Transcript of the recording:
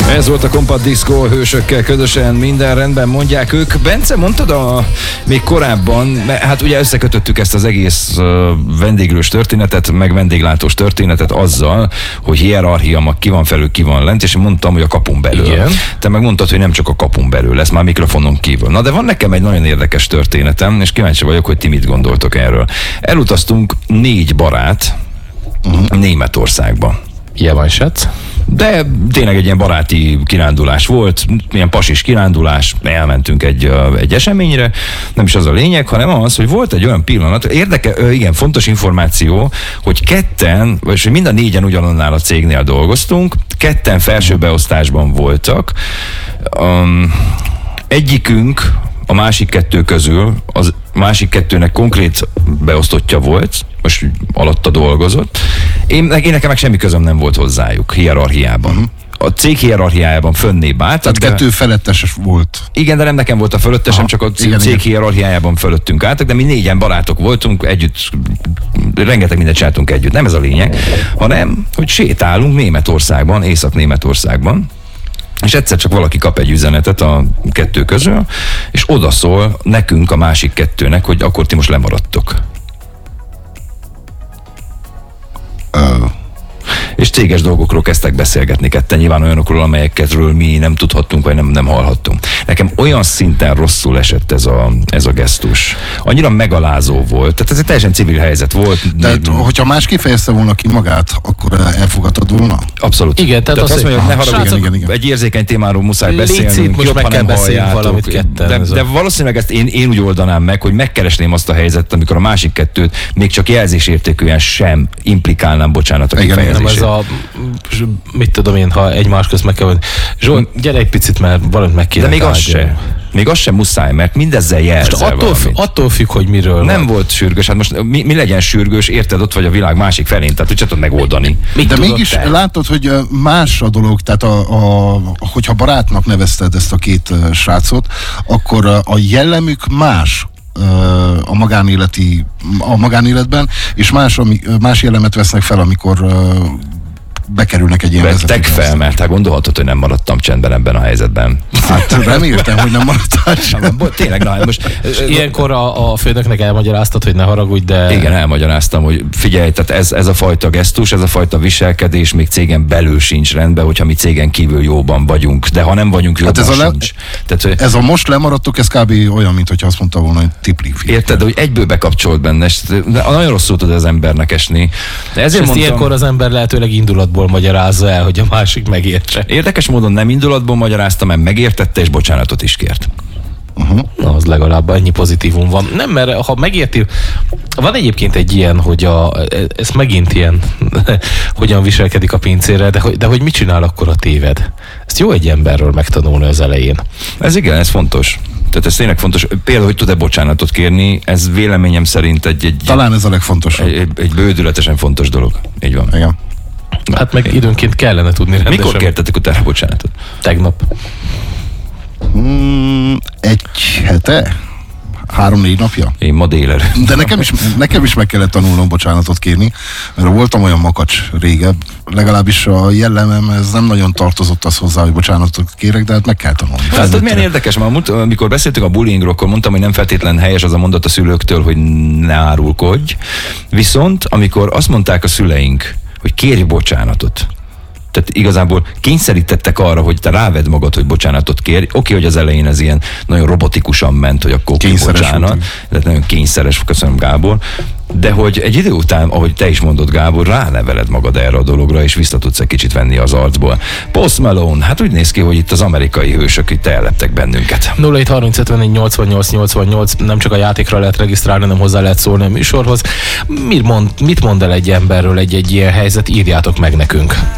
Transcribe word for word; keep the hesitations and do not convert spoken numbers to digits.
Ez volt a Kompakt Diszkó hősökkel közösen, minden rendben, mondják ők. Bence, mondtad a, még korábban, mert hát ugye összekötöttük ezt az egész uh, vendéglős történetet, meg vendéglátós történetet azzal, hogy hierarchia, mag ki van felül, ki van lent, és én mondtam, hogy a kapun belül. Igen. Te meg mondtad, hogy nem csak a kapun belül lesz, már mikrofonon kívül. Na de van nekem egy nagyon érdekes történetem, és kíváncsi vagyok, hogy ti mit gondoltok erről. Elutaztunk négy barát uh-huh. Németországba. Javansat. De tényleg egy ilyen baráti kirándulás volt, ilyen pasis kirándulás, elmentünk egy, egy eseményre, nem is az a lényeg, hanem az, hogy volt egy olyan pillanat, érdeke, igen, fontos információ, hogy ketten, vagy hogy mind a négyen ugyanannál a cégnél dolgoztunk, ketten felső beosztásban voltak, um, egyikünk a másik kettő közül, az másik kettőnek konkrét beosztottja volt, most alatta dolgozott. Én, én nekem meg semmi közöm nem volt hozzájuk, hierarchiában. Uh-huh. A cég hierarchiájában fönnébb állt. Tehát de, kettő felettes volt. Igen, de nem nekem volt a fölöttesem, csak a cég, igen, cég hierarchiájában fölöttünk álltak, de mi négyen barátok voltunk, együtt, rengeteg mindent csináltunk együtt. Nem ez a lényeg, hanem, hogy sétálunk Németországban, Észak-Németországban, és egyszer csak valaki kap egy üzenetet a kettő közül, és odaszól nekünk, a másik kettőnek, hogy akkor ti most lemaradtok. Uh. És céges dolgokról kezdtek beszélgetni ketten, nyilván olyanokról, amelyekről mi nem tudhattunk, vagy nem, nem hallhattunk. Nekem olyan szinten rosszul esett ez a, ez a gesztus. Annyira megalázó volt, tehát ez egy teljesen civil helyzet volt. Tehát, né- hogyha másképp fejezte volna ki magát, akkor elfogadtad volna? Abszolút. Igen, tehát, tehát azt mondja, hogy ne haragudj, egy érzékeny témáról muszáj beszélnünk, most meg kell beszélni valamit ketten. De, de valószínűleg ezt én, én úgy oldanám meg, hogy megkeresném azt a helyzetet, amikor a másik kettőt még csak jelzésértékűen sem implikálnám, bocsánat a kifejezését. A, mit tudom én, ha egymás közt meg kell, hogy Zsolt, gyere egy picit, mert valamit meg kéne. De még az sem. Még az sem muszáj, mert mindezzel jelzel attól, f- attól függ, hogy miről nem van. volt sürgős, hát most mi, mi legyen sürgős, érted, ott vagy a világ másik felén, tehát úgy tudod megoldani. Mit De mégis te? Látod, hogy más a dolog, tehát a, a, hogyha barátnak nevezted ezt a két srácot, akkor a jellemük más a magánéleti, a magánéletben, és más, más jellemet vesznek fel, amikor bekerülnek egy ilyen vezetőben. Vettek fel, mert hát gondolhatod, hogy nem maradtam csendben ebben a helyzetben. Hát reméltem, hogy nem maradtál csendben. Tényleg, na, most... Ilyenkor a, a főnöknek elmagyaráztad, hogy ne haragudj, de... Igen, elmagyaráztam, hogy figyelj, tehát ez, ez a fajta gesztus, ez a fajta viselkedés még cégen belül sincs rendben, hogyha mi cégen kívül jóban vagyunk, de ha nem vagyunk jóban hát ez sincs. A le... tehát, ez a most lemaradtok, ez kb. Olyan, mint hogyha azt mondta volna, hogy tiplik. Érted, hogy egyből bekapcsolt benne, de nagyon rosszul tud az embernek esni. De ezért mondtam, ilyenkor az ember lehetőleg indulatból magyarázza el, hogy a másik megértse. Érdekes módon nem indulatból magyarázta, mert megértette és bocsánatot is kért. Uh-huh. Na, az legalább ennyi pozitívum van. Nem, mert ha megérti, van egyébként egy ilyen, hogy a, ez megint ilyen, hogyan viselkedik a pincérrel, de, de hogy mit csinál akkor a téved. Ezt jó egy emberről megtanulni az elején. Ez igen, ez fontos. Tehát ez tényleg fontos. Például, hogy tud-e bocsánatot kérni, ez véleményem szerint egy... egy Talán ez a legfontosabb. Egy, egy, egy bődületesen fontos dolog. Így van. Igen. Hát meg időnként kellene tudni rendesen. Mikor kértetek utána bocsánatot? Tegnap. Mm, egy hete? Három-négy napja? Én ma délelőtt. De nekem is, nekem is meg kellett tanulnom bocsánatot kérni, mert voltam olyan makacs régebb, legalábbis a jellemem, ez nem nagyon tartozott az hozzá, hogy bocsánatot kérek, de hát meg kell tanulni. Hát ez milyen érdekes, mert amikor beszéltünk a bullyingról, akkor mondtam, hogy nem feltétlen helyes az a mondat a szülőktől, hogy ne árulkodj. Viszont amikor azt mondták a szüleink, hogy kérj bocsánatot, tehát igazából kényszerítettek arra, hogy te rávedd magad, hogy bocsánatot kérj. Oké, okay, hogy az elején ez ilyen nagyon robotikusan ment, hogy akkor kényszeres bocsánat. De nagyon kényszeres, köszönöm Gábor. De hogy egy idő után, ahogy te is mondod Gábor, ráneveled magad erre a dologra, és vissza tudsz egy kicsit venni az arcból. Post Malone, hát úgy néz ki, hogy itt az amerikai hősök itt elleptek bennünket. nulla hét harminc ötvennégy nyolcvannyolc nyolcvannyolc, nem csak a játékra lehet regisztrálni, hanem hozzá lehet szólni a műsorhoz. Mit mond, mit mond el egy emberről egy, egy ilyen helyzet? Írjátok meg nekünk.